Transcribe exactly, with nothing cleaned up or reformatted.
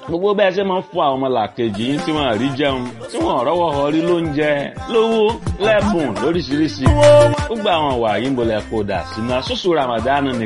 gbogbo bẹ́ẹ̀ ṣe máa ń fún àwọn ọmọlàkejì yín tí wọ́n rí jẹun tí wọ́n rọ́wọ́ họrí lóúnjẹ lówó lẹ́bùn lóríṣiríṣi gbogbo àwọn wàyí ń bolẹ̀ kó dà sínú aṣoṣù Ramadan nìkan.